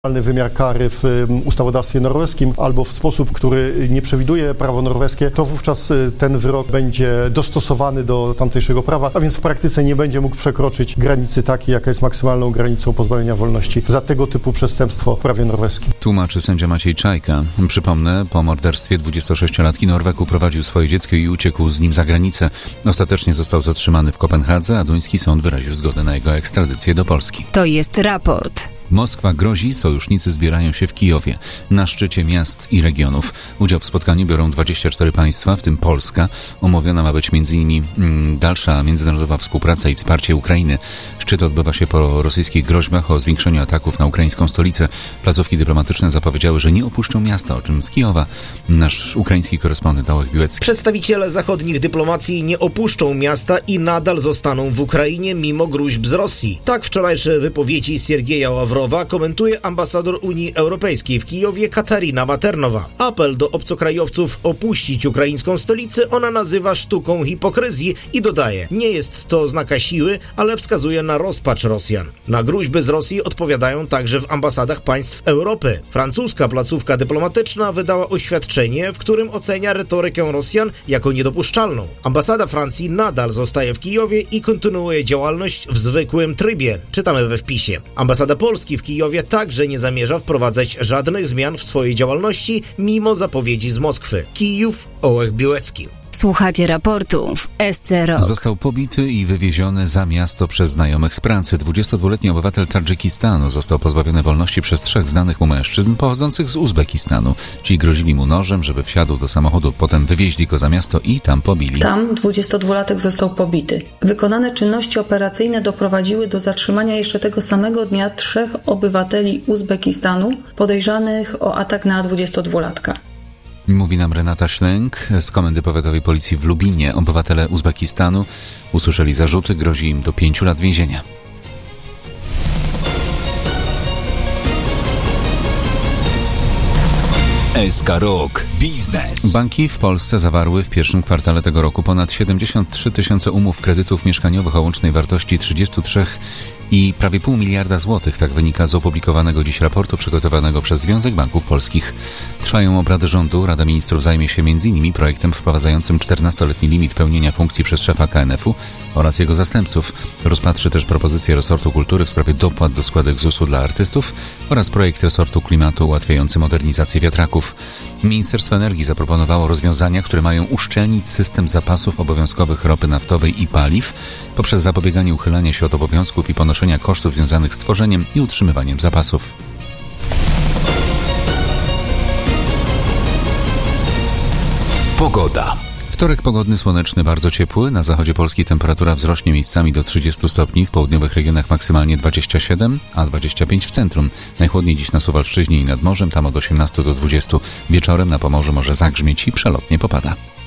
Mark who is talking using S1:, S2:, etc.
S1: wymiar kary w ustawodawstwie norweskim albo w sposób, który nie przewiduje prawo norweskie, to wówczas ten wyrok będzie dostosowany do tamtejszego prawa, a więc w praktyce nie będzie mógł przekroczyć granicy takiej, jaka jest maksymalną granicą pozbawienia wolności za tego typu przestępstwo w prawie norweskim.
S2: Tłumaczy sędzia Maciej Czajka. Przypomnę, po morderstwie 26-latki Norweg uprowadził swoje dziecko i uciekł z nim za granicę. Ostatecznie został zatrzymany w Kopenhadze, a duński sąd wyraził zgodę na jego ekstradycję do Polski.
S3: To jest raport.
S2: Moskwa grozi, sojusznicy zbierają się w Kijowie, na szczycie miast i regionów. Udział w spotkaniu biorą 24 państwa, w tym Polska. Omówiona ma być m.in. dalsza międzynarodowa współpraca i wsparcie Ukrainy. Szczyt odbywa się po rosyjskich groźbach o zwiększeniu ataków na ukraińską stolicę. Placówki dyplomatyczne zapowiedziały, że nie opuszczą miasta, o czym z Kijowa nasz ukraiński korespondent Ołech Biłecki.
S4: Przedstawiciele zachodnich dyplomacji nie opuszczą miasta i nadal zostaną w Ukrainie mimo gróźb z Rosji. Tak wczorajsze wypowiedzi Siergieja Ławrowa komentuje ambasador Unii Europejskiej w Kijowie Katarina Maternowa. Apel do obcokrajowców opuścić ukraińską stolicę ona nazywa sztuką hipokryzji i dodaje: nie jest to oznaka siły, ale wskazuje na rozpacz Rosjan. Na groźby z Rosji odpowiadają także w ambasadach państw Europy. Francuska placówka dyplomatyczna wydała oświadczenie, w którym ocenia retorykę Rosjan jako niedopuszczalną. Ambasada Francji nadal zostaje w Kijowie i kontynuuje działalność w zwykłym trybie, czytamy we wpisie. Ambasada Polski w Kijowie także nie zamierza wprowadzać żadnych zmian w swojej działalności, mimo zapowiedzi z Moskwy. Kijów, Ołech Biłecki.
S3: Słuchacie raportu w SC Rock.
S2: Został pobity i wywieziony za miasto przez znajomych z pracy. 22-letni obywatel Tadżykistanu został pozbawiony wolności przez 3 znanych mu mężczyzn pochodzących z Uzbekistanu. Ci grozili mu nożem, żeby wsiadł do samochodu. Potem wywieźli go za miasto i tam pobili.
S5: Tam 22-latek został pobity. Wykonane czynności operacyjne doprowadziły do zatrzymania jeszcze tego samego dnia 3 obywateli Uzbekistanu podejrzanych o atak na 22-latka.
S2: Mówi nam Renata Ślęk z Komendy Powiatowej Policji w Lubinie. Obywatele Uzbekistanu usłyszeli zarzuty, grozi im do 5 lat więzienia.
S6: SK Rock Biznes.
S2: Banki w Polsce zawarły w pierwszym kwartale tego roku ponad 73 tysiące umów kredytów mieszkaniowych o łącznej wartości 33 i prawie 0,5 miliarda złotych. Tak wynika z opublikowanego dziś raportu przygotowanego przez Związek Banków Polskich. Trwają obrady rządu. Rada Ministrów zajmie się m.in. projektem wprowadzającym 14-letni limit pełnienia funkcji przez szefa KNF-u oraz jego zastępców. Rozpatrzy też propozycję resortu kultury w sprawie dopłat do składek ZUS-u dla artystów oraz projekt resortu klimatu ułatwiający modernizację wiatraków. Ministerstwo Energii zaproponowało rozwiązania, które mają uszczelnić system zapasów obowiązkowych ropy naftowej i paliw poprzez zapobieganie uchylania się od obowiązków i ponoszenia kosztów związanych z tworzeniem i utrzymywaniem zapasów.
S6: Pogoda.
S2: Wtorek pogodny, słoneczny, bardzo ciepły. Na zachodzie Polski temperatura wzrośnie miejscami do 30 stopni, w południowych regionach maksymalnie 27, a 25 w centrum. Najchłodniej dziś na Suwalszczyźnie i nad morzem, tam od 18 do 20. Wieczorem na Pomorzu może zagrzmieć i przelotnie popada.